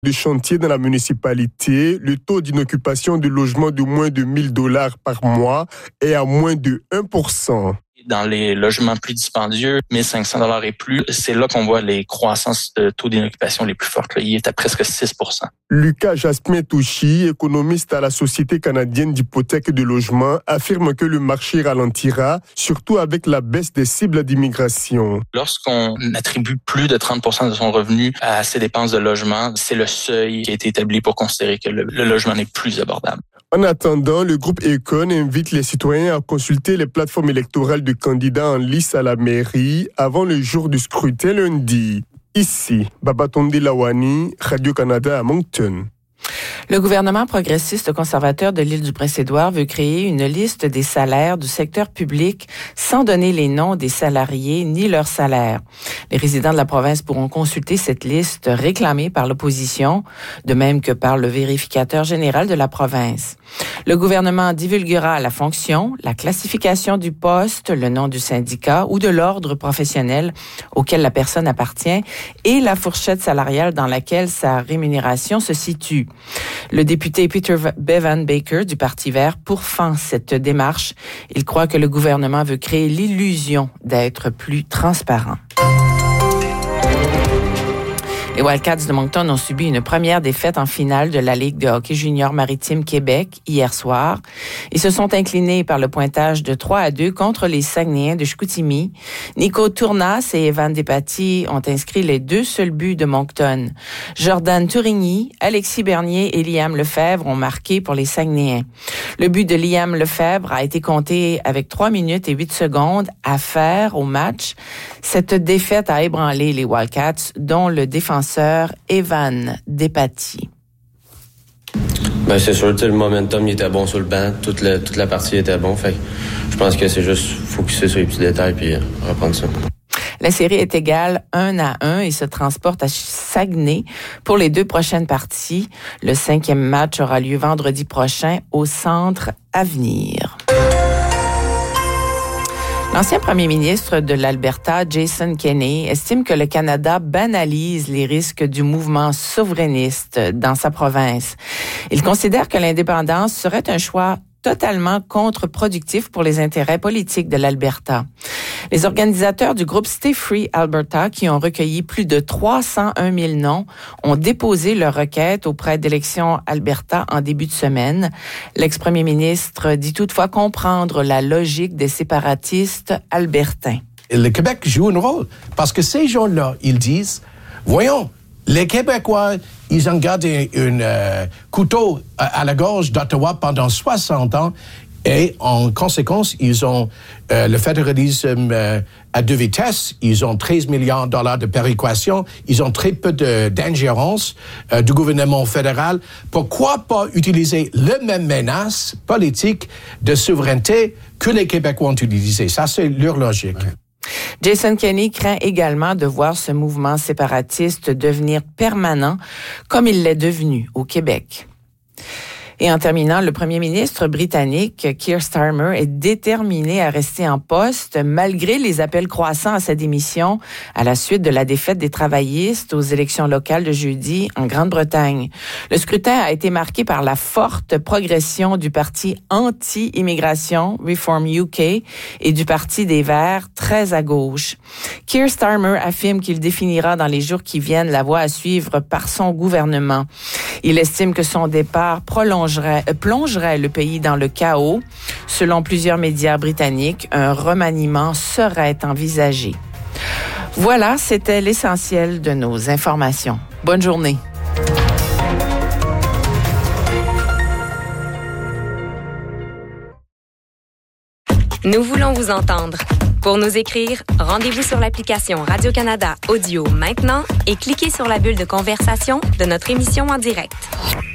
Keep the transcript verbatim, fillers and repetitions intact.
de chantier dans la municipalité, le taux d'inoccupation de logements de moins de mille dollars par mois est à moins de un pour cent. Dans les logements plus dispendieux, mille cinq cents dollars et plus, c'est là qu'on voit les croissances de taux d'inoccupation les plus fortes. Là. Il est à presque six pour cent. Lucas Jaspin-Touchy, économiste à la Société canadienne d'hypothèques de logement, affirme que le marché ralentira, surtout avec la baisse des cibles d'immigration. Lorsqu'on attribue plus de trente pour cent de son revenu à ses dépenses de logement, c'est le seuil qui a été établi pour considérer que le, le logement n'est plus abordable. En attendant, le groupe Econ invite les citoyens à consulter les plateformes électorales de candidats en lice à la mairie avant le jour du scrutin lundi. Ici, Babatonde Lawani, Radio-Canada à Moncton. Le gouvernement progressiste conservateur de l'île du Prince-Édouard veut créer une liste des salaires du secteur public sans donner les noms des salariés ni leur salaire. Les résidents de la province pourront consulter cette liste réclamée par l'opposition, de même que par le vérificateur général de la province. Le gouvernement divulguera la fonction, la classification du poste, le nom du syndicat ou de l'ordre professionnel auquel la personne appartient et la fourchette salariale dans laquelle sa rémunération se situe. Le député Peter Bevan Baker du Parti vert pourfend cette démarche. Il croit que le gouvernement veut créer l'illusion d'être plus transparent. Les Wildcats de Moncton ont subi une première défaite en finale de la Ligue de hockey junior maritime Québec hier soir. Ils se sont inclinés par le pointage de trois à deux contre les Saguenayens de Chicoutimi. Nico Tournas et Evan Despatie ont inscrit les deux seuls buts de Moncton. Jordan Tourigny, Alexis Bernier et Liam Lefebvre ont marqué pour les Saguenayens. Le but de Liam Lefebvre a été compté avec trois minutes et huit secondes à faire au match. Cette défaite a ébranlé les Wildcats, dont le défenseur Evan Despatie. Ben c'est sûr, le momentum il était bon sur le banc, toute la, toute la partie était bon. Fait je pense que c'est juste focusser sur les petits détails puis reprendre ça. La série est égale un à un et se transporte à Saguenay pour les deux prochaines parties. Le cinquième match aura lieu vendredi prochain au Centre Avenir. L'ancien premier ministre de l'Alberta, Jason Kenney, estime que le Canada banalise les risques du mouvement souverainiste dans sa province. Il considère que l'indépendance serait un choix totalement contre-productif pour les intérêts politiques de l'Alberta. Les organisateurs du groupe Stay Free Alberta, qui ont recueilli plus de trois cent un mille noms, ont déposé leur requête auprès d'Élections Alberta en début de semaine. L'ex-premier ministre dit toutefois comprendre la logique des séparatistes albertains. Le Québec joue un rôle parce que ces gens-là, ils disent, voyons, les Québécois, ils ont gardé un euh, couteau à, à la gorge d'Ottawa pendant soixante ans et en conséquence, ils ont euh, le fédéralisme euh, à deux vitesses, ils ont treize milliards de dollars de péréquation, ils ont très peu de, d'ingérence euh, du gouvernement fédéral. Pourquoi pas utiliser la même menace politique de souveraineté que les Québécois ont utilisé? Ça, c'est leur logique. Ouais. Jason Kenney craint également de voir ce mouvement séparatiste devenir permanent comme il l'est devenu au Québec. Et en terminant, le premier ministre britannique, Keir Starmer, est déterminé à rester en poste malgré les appels croissants à sa démission à la suite de la défaite des travaillistes aux élections locales de jeudi en Grande-Bretagne. Le scrutin a été marqué par la forte progression du parti anti-immigration, Reform U K, et du parti des Verts, très à gauche. Keir Starmer affirme qu'il définira dans les jours qui viennent la voie à suivre par son gouvernement. Il estime que son départ prolonge plongerait le pays dans le chaos. Selon plusieurs médias britanniques, un remaniement serait envisagé. Voilà, c'était l'essentiel de nos informations. Bonne journée. Nous voulons vous entendre. Pour nous écrire, rendez-vous sur l'application Radio-Canada Audio maintenant et cliquez sur la bulle de conversation de notre émission en direct.